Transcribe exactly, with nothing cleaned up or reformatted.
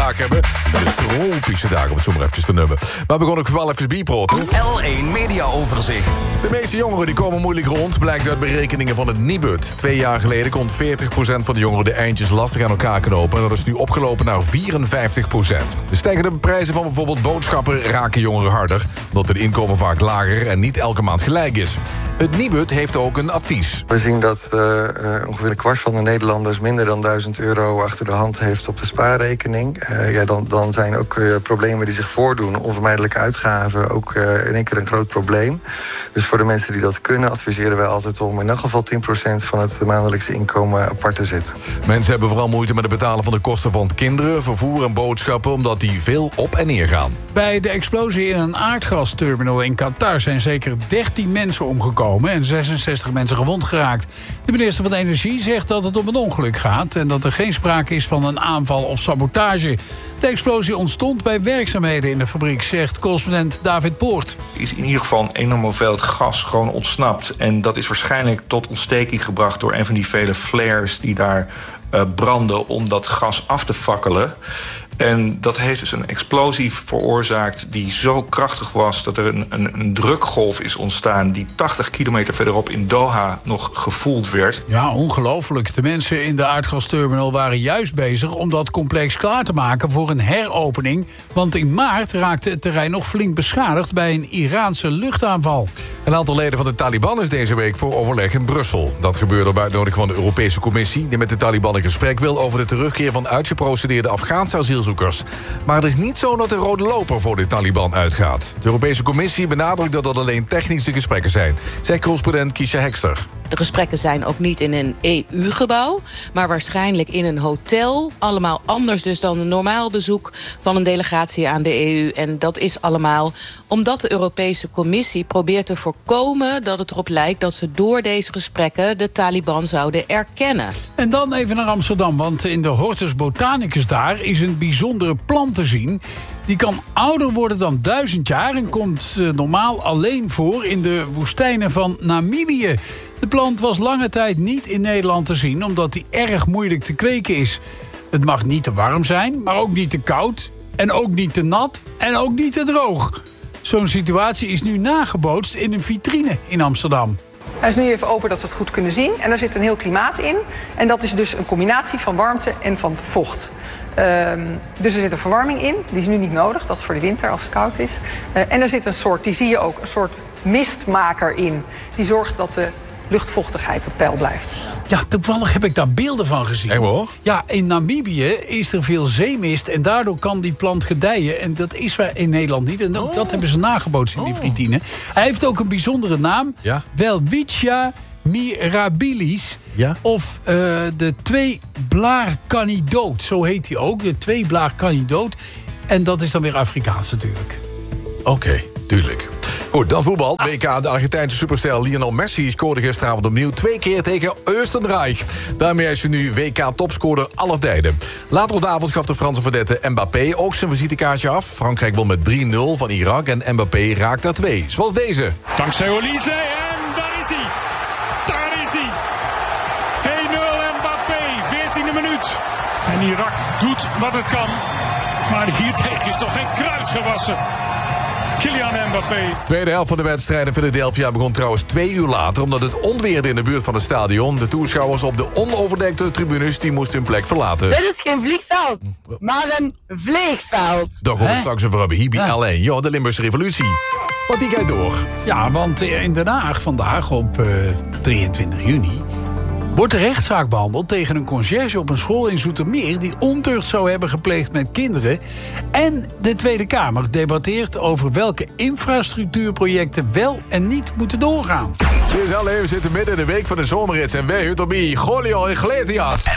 vandaag hebben. De tropische dagen, om het zo maar even te noemen. Maar we gaan ook wel even bieproten. L één Mediaoverzicht. De meeste jongeren die komen moeilijk rond, blijkt uit berekeningen van het Nibud. Twee jaar geleden kon veertig procent van de jongeren de eindjes lastig aan elkaar knopen. En dat is nu opgelopen naar vierenvijftig procent. De stijgende prijzen van bijvoorbeeld boodschappen raken jongeren harder, omdat het inkomen vaak lager en niet elke maand gelijk is. Het Nibud heeft ook een advies. We zien dat uh, uh, ongeveer een kwart van de Nederlanders minder dan duizend euro achter de hand heeft op de spaarrekening. Uh, ja, dan, dan zijn ook uh, problemen die zich voordoen, onvermijdelijke uitgaven, ook uh, in één keer een groot probleem. Dus voor de mensen die dat kunnen, adviseren wij altijd om in elk geval tien procent van het maandelijkse inkomen apart te zetten. Mensen hebben vooral moeite met het betalen van de kosten van kinderen, vervoer en boodschappen, omdat die veel op en neer gaan. Bij de explosie in een aardgasterminal in Qatar zijn zeker dertien mensen omgekomen en zesenzestig mensen gewond geraakt. De minister van Energie zegt dat het om een ongeluk gaat en dat er geen sprake is van een aanval of sabotage. De explosie ontstond bij werkzaamheden in de fabriek, zegt correspondent David Poort. Er is in ieder geval een enorme hoeveelheid gas gewoon ontsnapt. En dat is waarschijnlijk tot ontsteking gebracht door een van die vele flares die daar uh, branden om dat gas af te fakkelen. En dat heeft dus een explosie veroorzaakt die zo krachtig was dat er een, een, een drukgolf is ontstaan die tachtig kilometer verderop in Doha nog gevoeld werd. Ja, ongelooflijk. De mensen in de aardgasterminal waren juist bezig om dat complex klaar te maken voor een heropening. Want in maart raakte het terrein nog flink beschadigd bij een Iraanse luchtaanval. Een aantal leden van de Taliban is deze week voor overleg in Brussel. Dat gebeurde op uitnodiging van de Europese Commissie, die met de Taliban in gesprek wil over de terugkeer van uitgeprocedeerde Afghaanse asielzoekers. Maar het is niet zo dat de rode loper voor de Taliban uitgaat. De Europese Commissie benadrukt dat dat alleen technische gesprekken zijn, zegt correspondent Kiesja Hekster. De gesprekken zijn ook niet in een E U-gebouw, maar waarschijnlijk in een hotel. Allemaal anders dus dan een normaal bezoek van een delegatie aan de E U. En dat is allemaal omdat de Europese Commissie probeert te voorkomen dat het erop lijkt dat ze door deze gesprekken de Taliban zouden erkennen. En dan even naar Amsterdam, want in de Hortus Botanicus daar is een bijzondere plant te zien. Die kan ouder worden dan duizend jaar en komt uh, normaal alleen voor in de woestijnen van Namibië. De plant was lange tijd niet in Nederland te zien, omdat die erg moeilijk te kweken is. Het mag niet te warm zijn, maar ook niet te koud. En ook niet te nat en ook niet te droog. Zo'n situatie is nu nagebootst in een vitrine in Amsterdam. Hij is nu even open dat we het goed kunnen zien. En daar zit een heel klimaat in. En dat is dus een combinatie van warmte en van vocht. Um, dus er zit een verwarming in. Die is nu niet nodig. Dat is voor de winter als het koud is. Uh, en er zit een soort, die zie je ook, een soort mistmaker in. Die zorgt dat de luchtvochtigheid op peil blijft. Ja, toevallig heb ik daar beelden van gezien. Hey, hoor. Ja, in Namibië is er veel zeemist en daardoor kan die plant gedijen. En dat is wij in Nederland niet. En ook oh. dat hebben ze nagebootst in die vitrine. Hij heeft ook een bijzondere naam. Ja? Welwitschia mirabilis. Ja? Of uh, de tweeblaarkanidoot. Zo heet hij ook, de tweeblaarkanidoot. En dat is dan weer Afrikaans natuurlijk. Oké, okay, tuurlijk. Goed, dan voetbal. W K, de Argentijnse superster Lionel Messi scoorde gisteravond opnieuw twee keer tegen Oostenrijk. Daarmee is hij nu W K-topscorer aller tijden. Later op de avond gaf de Franse vedette Mbappé ook zijn visitekaartje af. Frankrijk won met drie nul van Irak en Mbappé raakt er twee. Zoals deze. Dankzij Olise en daar is hij. Daar is hij. één nul Mbappé, veertiende minuut. En Irak doet wat het kan. Maar hiertegen is toch geen kruid gewassen. Kylian Mbappé. Tweede helft van de wedstrijd in Philadelphia begon trouwens twee uur later, omdat het onweerde in de buurt van het stadion. De toeschouwers op de onoverdekte tribunes die moesten hun plek verlaten. Dit is geen vliegveld, maar een vleegveld. Daar gaan we straks over hebben. Hibi ja. alleen. Ja, de Limburgse revolutie. Want die gaat door. Ja, want in Den Haag vandaag op uh, drieëntwintig juni... wordt de rechtszaak behandeld tegen een conciërge op een school in Zoetermeer die ontucht zou hebben gepleegd met kinderen. En de Tweede Kamer debatteert over welke infrastructuurprojecten wel en niet moeten doorgaan. We zitten midden in de week van de zomerrits en wij uit op Julio Iglesias.